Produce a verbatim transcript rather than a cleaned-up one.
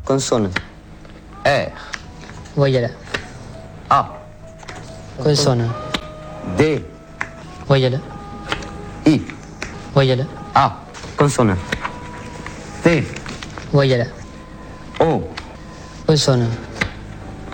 Consonne. R. Voyelle. A. Consonne. D. Voyelle. I. Voyelle. A. Consonne. T. Voyelle. O. Consonne.